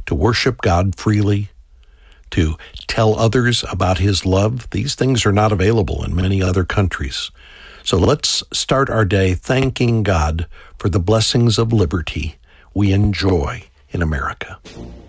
to worship God freely, to tell others about His love. These things are not available in many other countries. So let's start our day thanking God for the blessings of liberty we enjoy in America.